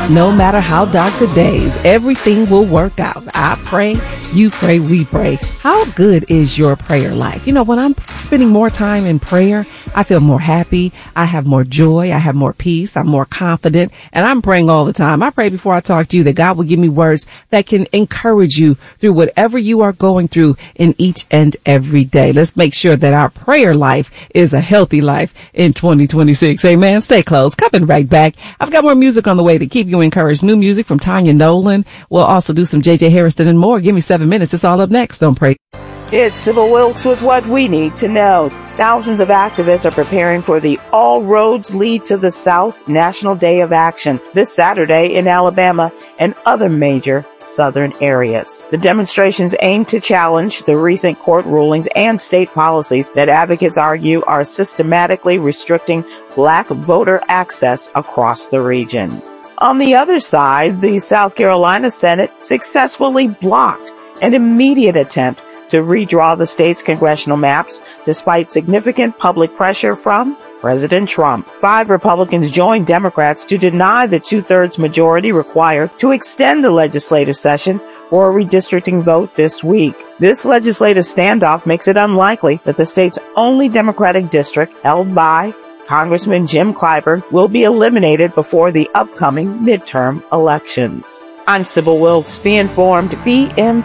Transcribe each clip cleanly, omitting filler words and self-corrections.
No matter how dark the days, everything will work out. I pray, you pray, we pray. How good is your prayer life? You know, when I'm spending more time in prayer, I feel more happy. I have more joy. I have more peace. I'm more confident. And I'm praying all the time. I pray before I talk to you that God will give me words that can encourage you through whatever you are going through in each and every day. Let's make sure that our prayer life is a healthy life in 2026. Amen. Stay close. Coming right back. I've got more music on the way to keep you encouraged. New music from Tanya Nolan. We'll also do some JJ Harrison and more. Give me 7 minutes. It's all up next. Don't pray. It's Sybil Wilkes with what we need to know. Thousands of activists are preparing for the All Roads Lead to the South National Day of Action this Saturday in Alabama and other major southern areas. The demonstrations aim to challenge the recent court rulings and state policies that advocates argue are systematically restricting Black voter access across the region. On the other side, the South Carolina Senate successfully blocked an immediate attempt to redraw the state's congressional maps despite significant public pressure from President Trump. 5 Republicans joined Democrats to deny the 2/3 majority required to extend the legislative session for a redistricting vote this week. This legislative standoff makes it unlikely that the state's only Democratic district, held by Congressman Jim Clyburn, will be eliminated before the upcoming midterm elections. I'm Sybil Wilkes. Be informed. BM.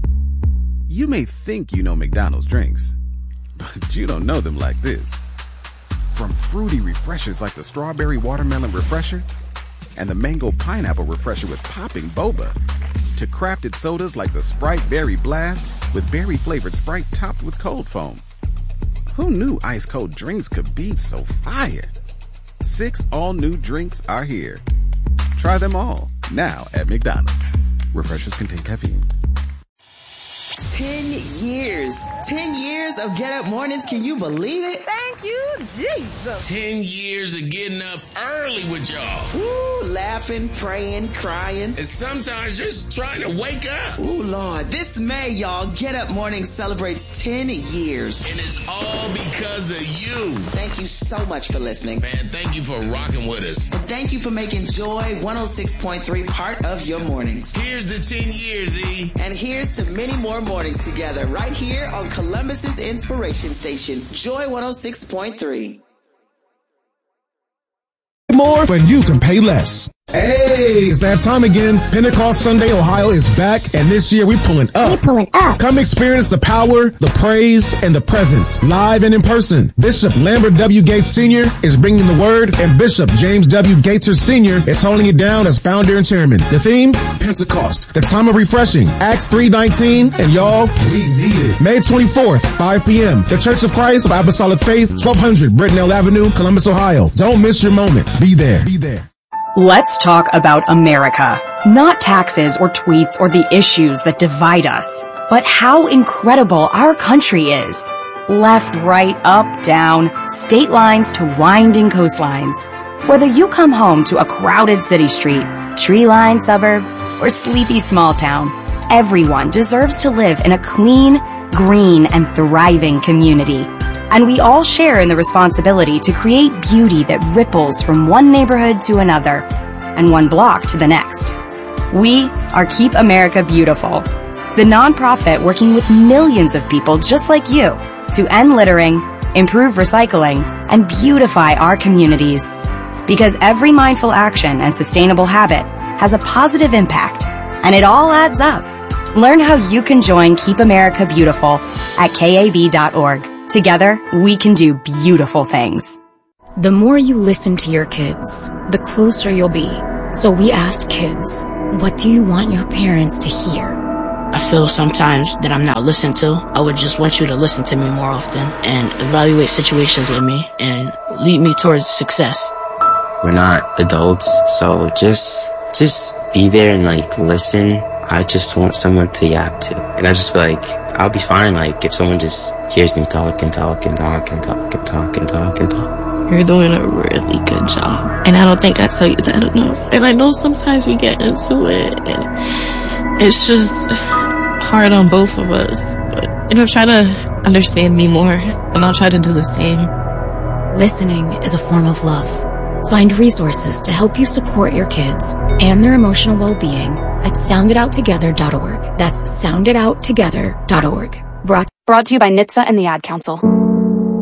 You may think you know McDonald's drinks, but you don't know them like this. From fruity refreshers like the Strawberry Watermelon Refresher and the Mango Pineapple Refresher with popping boba, to crafted sodas like the Sprite Berry Blast with berry-flavored Sprite topped with cold foam. Who knew ice-cold drinks could be so fire? 6 all-new drinks are here. Try them all, now at McDonald's. Refreshers contain caffeine. 10 years. 10 years of Get Up Mornings. Can you believe it? Thank you, Jesus. 10 years of getting up early with y'all. Ooh, laughing, praying, crying. And sometimes just trying to wake up. Ooh, Lord. This May, y'all, Get Up Mornings celebrates 10 years. And it's all because of you. Thank you so much for listening. Man, thank you for rocking with us. And thank you for making Joy 106.3 part of your mornings. Here's the 10 years, E. And here's to many more mornings together right here on Columbus's Inspiration Station, Joy 106.3. More when you can pay less. Hey, it's that time again. Pentecost Sunday Ohio is back, and this year we're pulling up. Come experience the power, the praise, and the presence, live and in person. Bishop Lambert W. Gates Sr. is bringing the word, and Bishop James W. Gaither Sr. is holding it down as founder and chairman. The theme? Pentecost, the time of refreshing. Acts 3:19, and y'all, we need it. May 24th, 5 p.m. The Church of Christ of Apostolic Faith, 1200 Brittenell Avenue, Columbus, Ohio. Don't miss your moment. Be there. Be there. Let's talk about America. Not taxes or tweets or the issues that divide us, but how incredible our country is. Left, right, up, down, state lines to winding coastlines. Whether you come home to a crowded city street, tree-lined suburb, or sleepy small town, everyone deserves to live in a clean, green, and thriving community. And we all share in the responsibility to create beauty that ripples from one neighborhood to another and one block to the next. We are Keep America Beautiful, the nonprofit working with millions of people just like you to end littering, improve recycling, and beautify our communities. Because every mindful action and sustainable habit has a positive impact, and it all adds up. Learn how you can join Keep America Beautiful at KAB.org. Together, we can do beautiful things. The more you listen to your kids, the closer you'll be. So we asked kids, what do you want your parents to hear? I feel sometimes that I'm not listened to. I would just want you to listen to me more often and evaluate situations with me and lead me towards success. We're not adults, so just be there and listen. I just want someone to yap to. And I just feel like I'll be fine, if someone just hears me talk and talk and talk and talk and talk and talk and talk. You're doing a really good job. And I don't think I tell you that enough. And I know sometimes we get into it and it's just hard on both of us. But, try to understand me more and I'll try to do the same. Listening is a form of love. Find resources to help you support your kids and their emotional well-being at soundidouttogether.org. That's soundidouttogether.org. Brought to you by NHTSA and the Ad Council.